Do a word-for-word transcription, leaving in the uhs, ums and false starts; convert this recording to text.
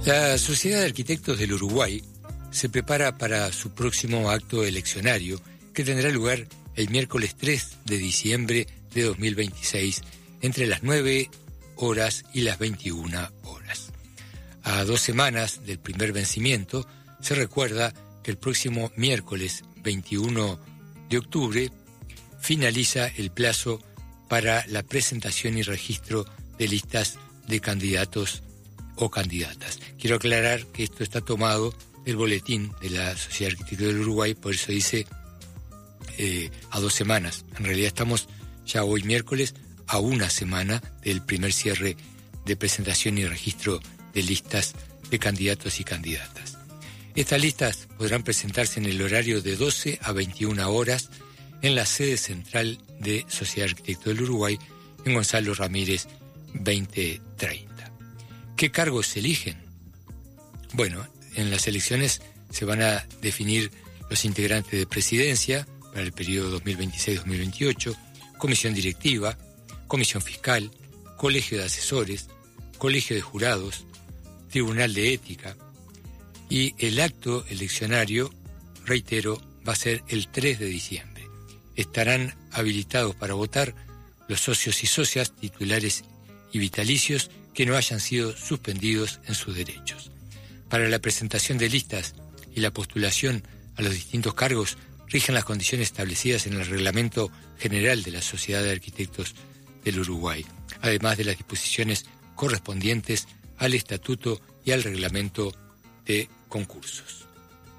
La Sociedad de Arquitectos del Uruguay se prepara para su próximo acto eleccionario que tendrá lugar el miércoles tres de diciembre de dos mil veintiséis entre las nueve horas y las veintiuna horas. A dos semanas del primer vencimiento, se recuerda que el próximo miércoles veintiuno de octubre finaliza el plazo para la presentación y registro de listas de candidatos o candidatas. Quiero aclarar que esto está tomado del boletín de la Sociedad de Arquitectos del Uruguay, por eso dice eh, a dos semanas. En realidad estamos ya hoy miércoles a una semana del primer cierre de presentación y registro de listas de candidatos y candidatas. Estas listas podrán presentarse en el horario de doce a veintiuna horas en la sede central de Sociedad de Arquitectos del Uruguay en Gonzalo Ramírez veinte treinta. ¿Qué cargos se eligen? Bueno, en las elecciones se van a definir los integrantes de presidencia para el periodo dos mil veintiséis a dos mil veintiocho, comisión directiva, comisión fiscal, colegio de asesores, colegio de jurados, tribunal de ética, y el acto eleccionario, reitero, va a ser el tres de diciembre. Estarán habilitados para votar los socios y socias titulares y vitalicios que no hayan sido suspendidos en sus derechos. Para la presentación de listas y la postulación a los distintos cargos rigen las condiciones establecidas en el Reglamento General de la Sociedad de Arquitectos del Uruguay, además de las disposiciones correspondientes al Estatuto y al Reglamento de Concursos.